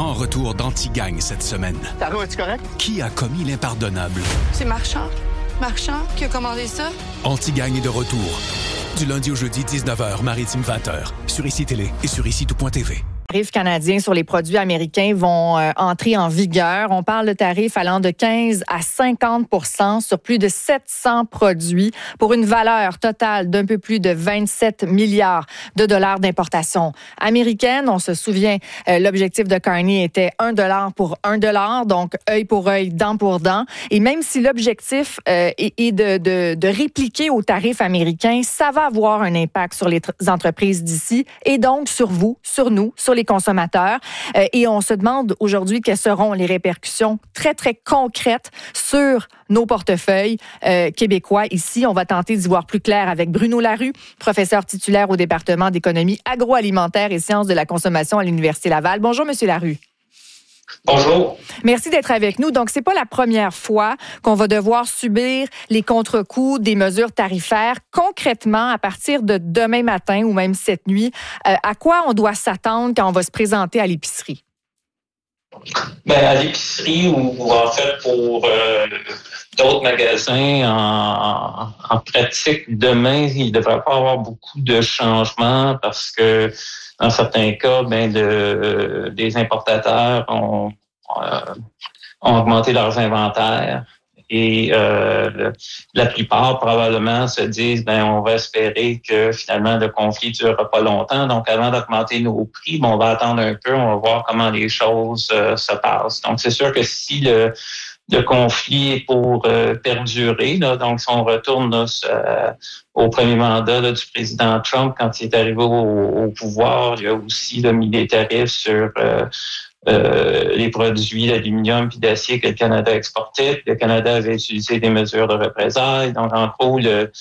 grand retour d'Antigagne cette semaine. Taro, es-tu correct? Qui a commis l'impardonnable? C'est Marchand. Marchand qui a commandé ça. Antigagne est de retour. Du lundi au jeudi, 19h, Maritime 20h. Sur ICI Télé et sur ICI-tout.tv. Les tarifs canadiens sur les produits américains vont entrer en vigueur. On parle de tarifs allant de 15 à 50 % sur plus de 700 produits pour une valeur totale d'un peu plus de 27 milliards de dollars d'importation américaine. On se souvient, l'objectif de Carney était $1 pour $1, donc œil pour œil, dent pour dent. Et même si l'objectif est de répliquer aux tarifs américains, ça va avoir un impact sur les entreprises d'ici et donc sur vous, sur nous, sur les consommateurs. Et on se demande aujourd'hui quelles seront les répercussions très, très concrètes sur nos portefeuilles québécois. Ici, on va tenter d'y voir plus clair avec Bruno Larue, professeur titulaire au département d'économie agroalimentaire et sciences de la consommation à l'Université Laval. Bonjour, Monsieur Larue. Bonjour. Merci d'être avec nous. Donc, c'est pas la première fois qu'on va devoir subir les contre-coups des mesures tarifaires. Concrètement, à partir de demain matin ou même cette nuit, à quoi on doit s'attendre quand on va se présenter à l'épicerie? Ben, à l'épicerie ou en fait pour d'autres magasins, en pratique, demain, il ne devrait pas avoir beaucoup de changements parce que dans certains cas, des importateurs ont augmenté leurs inventaires et la plupart probablement se disent on va espérer que finalement le conflit ne durera pas longtemps. Donc avant d'augmenter nos prix, on va attendre un peu, on va voir comment les choses se passent. Donc c'est sûr que si le conflit est pour perdurer, là, donc si on retourne au premier mandat là, du président Trump, quand il est arrivé au pouvoir, il a aussi mis des tarifs sur les produits d'aluminium et d'acier que le Canada exportait. Le Canada avait utilisé des mesures de représailles. Donc, en gros,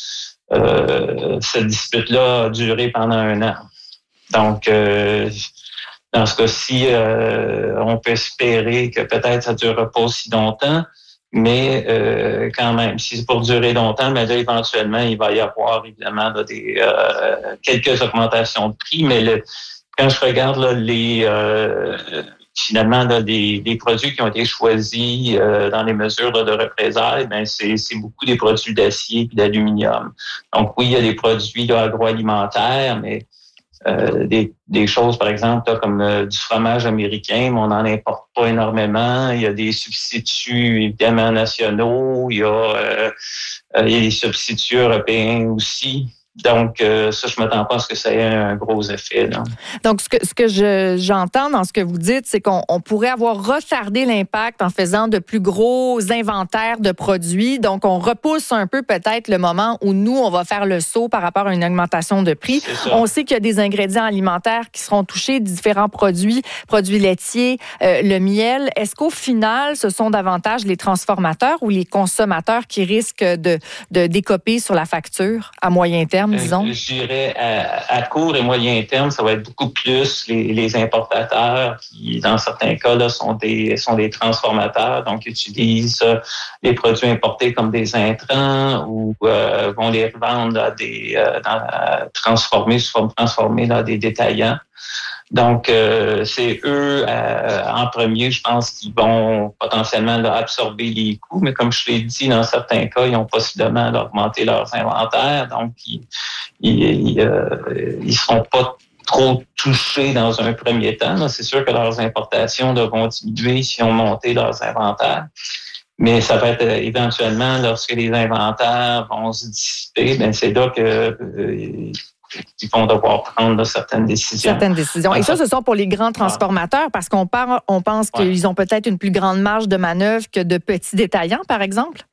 cette dispute-là a duré pendant 1 an. Donc, dans ce cas-ci, on peut espérer que peut-être ça ne durera pas aussi longtemps, mais quand même, si c'est pour durer longtemps, là, éventuellement, il va y avoir évidemment là, quelques augmentations de prix, mais quand je regarde là, finalement, là, les produits qui ont été choisis dans les mesures là, de représailles, c'est beaucoup des produits d'acier et d'aluminium. Donc oui, il y a des produits là, agroalimentaires, mais des choses, par exemple, là, comme du fromage américain, mais on n'en importe pas énormément. Il y a des substituts, évidemment, nationaux. Il y a des substituts européens aussi. Donc, ça, je m'attends pas à ce que ça ait un gros effet, là. Donc, ce que j'entends dans ce que vous dites, c'est qu'on pourrait avoir retardé l'impact en faisant de plus gros inventaires de produits. Donc, on repousse un peu peut-être le moment où nous, on va faire le saut par rapport à une augmentation de prix. On sait qu'il y a des ingrédients alimentaires qui seront touchés, différents produits laitiers, le miel. Est-ce qu'au final, ce sont davantage les transformateurs ou les consommateurs qui risquent de décoper sur la facture à moyen terme? Je dirais à court et moyen terme, ça va être beaucoup plus les importateurs qui, dans certains cas, là, sont des transformateurs, donc utilisent les produits importés comme des intrants ou vont les revendre transformés sous forme transformée dans des détaillants. Donc, c'est eux, en premier, je pense, qui vont potentiellement là, absorber les coûts. Mais comme je l'ai dit, dans certains cas, ils ont possiblement là, augmenté leurs inventaires. Donc, ils seront pas trop touchés dans un premier temps. Là. C'est sûr que leurs importations là, vont diminuer si on monté leurs inventaires. Mais ça va être éventuellement, lorsque les inventaires vont se dissiper, c'est là que... ils vont devoir prendre là, certaines décisions. Et ça, ce sont pour les grands transformateurs, parce qu'on pense qu'ils ont peut-être une plus grande marge de manœuvre que de petits détaillants, par exemple?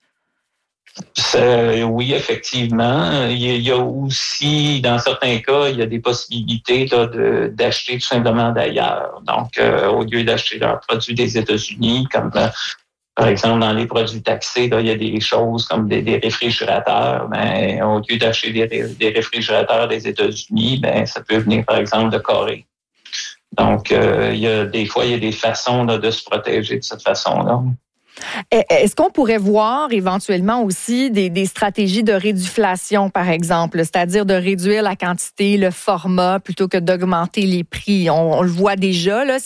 Oui, effectivement. Il y a aussi, dans certains cas, il y a des possibilités là, d'acheter tout simplement d'ailleurs. Donc, au lieu d'acheter leurs produits des États-Unis, comme... par exemple, dans les produits taxés, là, il y a des choses comme des réfrigérateurs. Au lieu d'acheter des réfrigérateurs des États-Unis, ça peut venir, par exemple, de Corée. Donc, des fois, il y a des façons là, de se protéger de cette façon-là. Est-ce qu'on pourrait voir éventuellement aussi des stratégies de réduflation, par exemple, c'est-à-dire de réduire la quantité, le format, plutôt que d'augmenter les prix? On le voit déjà, là,